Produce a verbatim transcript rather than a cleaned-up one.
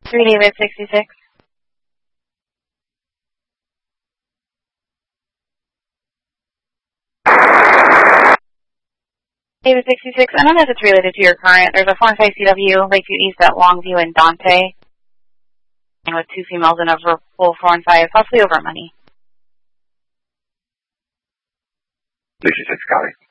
three David sixty-six. David sixty-six, I don't know if it's related to your current. There's a four and five C W, Lakeview East at Longview and Dante, and with two females and a full four and five, possibly over money. sixty-six, copy.